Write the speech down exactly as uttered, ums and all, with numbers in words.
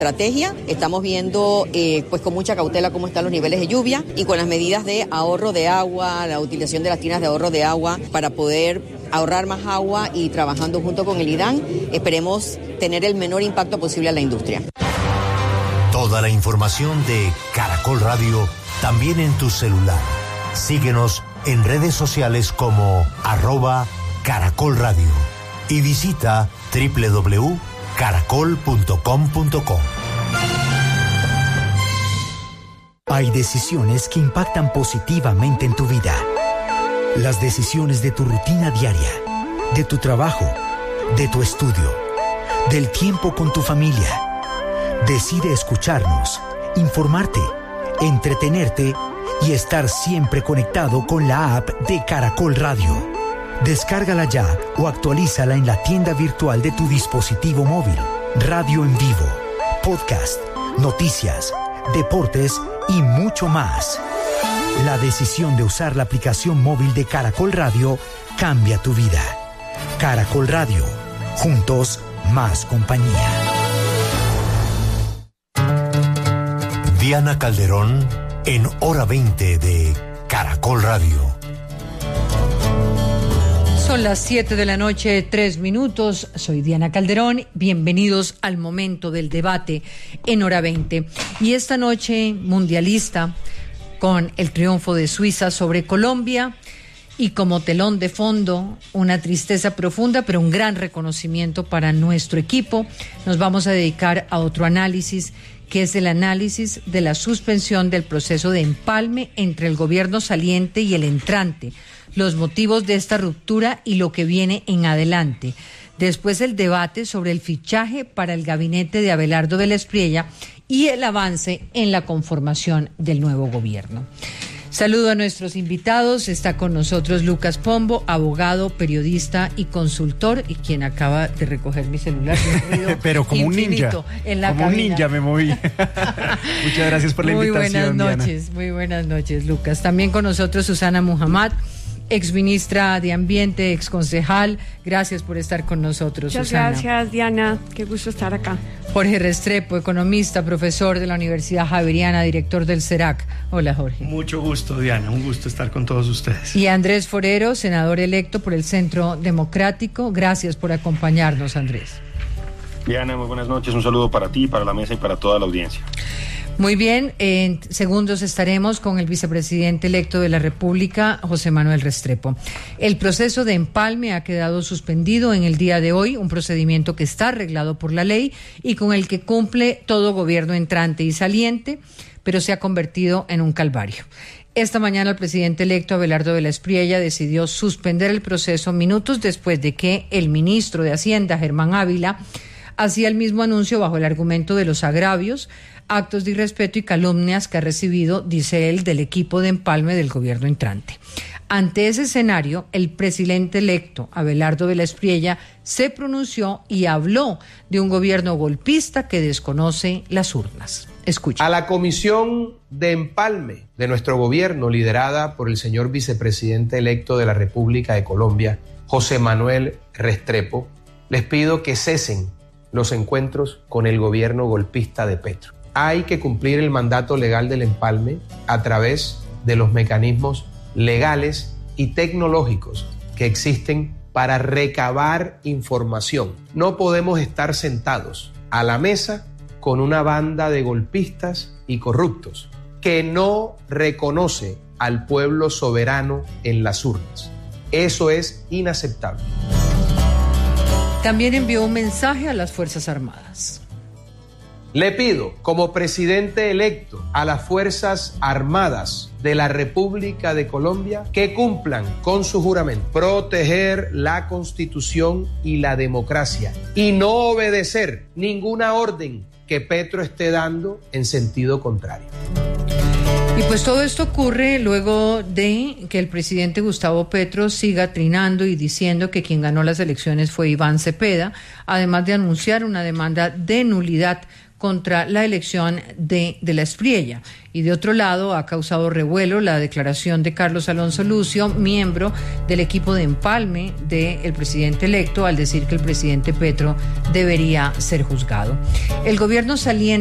Estrategia, estamos viendo eh, pues con mucha cautela cómo están los niveles de lluvia y con las medidas de ahorro de agua, la utilización de las tinas de ahorro de agua para poder ahorrar más agua y trabajando junto con el IDAN, esperemos tener el menor impacto posible a la industria. Toda la información de Caracol Radio también en tu celular. Síguenos en redes sociales como arroba Caracol Radio y visita doble u doble u doble u punto caracol punto com punto co. Hay decisiones que impactan positivamente en tu vida. Las decisiones de tu rutina diaria, de tu trabajo, de tu estudio, del tiempo con tu familia. Decide escucharnos, informarte, entretenerte y estar siempre conectado con la app de Caracol Radio. Descárgala ya o actualízala en la tienda virtual de tu dispositivo móvil. Radio en vivo, podcast, noticias, deportes y mucho más. La decisión de usar la aplicación móvil de Caracol Radio cambia tu vida. Caracol Radio, juntos más compañía. Diana Calderón en Hora veinte de Caracol Radio. Son las siete de la noche, tres minutos. Soy Diana Calderón. Bienvenidos al momento del debate en Hora veinte. Y esta noche mundialista, con el triunfo de Suiza sobre Colombia y como telón de fondo una tristeza profunda, pero un gran reconocimiento para nuestro equipo, nos vamos a dedicar a otro análisis, que es el análisis de la suspensión del proceso de empalme entre el gobierno saliente y el entrante, los motivos de esta ruptura y lo que viene en adelante. Después el debate sobre el fichaje para el gabinete de Abelardo de la Espriella y el avance en la conformación del nuevo gobierno. Saludo a nuestros invitados. Está con nosotros Lucas Pombo, abogado, periodista y consultor, y quien acaba de recoger mi celular. Pero como un ninja, en la como cabina. un ninja me moví. Muchas gracias por la muy invitación, buenas noches, Diana. Muy buenas noches, Lucas. También con nosotros Susana Muhammad, exministra de Ambiente, exconcejal. Gracias por estar con nosotros, Muchas Susana. gracias, Diana. Qué gusto estar acá. Jorge Restrepo, economista, profesor de la Universidad Javeriana, director del CERAC. Hola, Jorge. Mucho gusto, Diana. Un gusto estar con todos ustedes. Y Andrés Forero, senador electo por el Centro Democrático. Gracias por acompañarnos, Andrés. Diana, muy buenas noches. Un saludo para ti, para la mesa y para toda la audiencia. Muy bien, en segundos estaremos con el vicepresidente electo de la República, José Manuel Restrepo. El proceso de empalme ha quedado suspendido en el día de hoy, un procedimiento que está arreglado por la ley y con el que cumple todo gobierno entrante y saliente, pero se ha convertido en un calvario. Esta mañana el presidente electo Abelardo de la Espriella decidió suspender el proceso minutos después de que el ministro de Hacienda, Germán Ávila, hacía el mismo anuncio bajo el argumento de los agravios, actos de irrespeto y calumnias que ha recibido, dice él, del equipo de empalme del gobierno entrante. Ante ese escenario, el presidente electo, Abelardo de la Espriella, se pronunció y habló de un gobierno golpista que desconoce las urnas. Escucha. A la comisión de empalme de nuestro gobierno, liderada por el señor vicepresidente electo de la República de Colombia, José Manuel Restrepo, les pido que cesen los encuentros con el gobierno golpista de Petro. Hay que cumplir el mandato legal del empalme a través de los mecanismos legales y tecnológicos que existen para recabar información. No podemos estar sentados a la mesa con una banda de golpistas y corruptos que no reconoce al pueblo soberano en las urnas. Eso es inaceptable. También envió un mensaje a las Fuerzas Armadas. Le pido, como presidente electo, a las Fuerzas Armadas de la República de Colombia que cumplan con su juramento, proteger la Constitución y la democracia y no obedecer ninguna orden que Petro esté dando en sentido contrario. Y pues todo esto ocurre luego de que el presidente Gustavo Petro siga trinando y diciendo que quien ganó las elecciones fue Iván Cepeda, además de anunciar una demanda de nulidad contra la elección de, de la Espriella. Y de otro lado, ha causado revuelo la declaración de Carlos Alonso Lucio, miembro del equipo de empalme del presidente electo, al decir que el presidente Petro debería ser juzgado. El gobierno saliente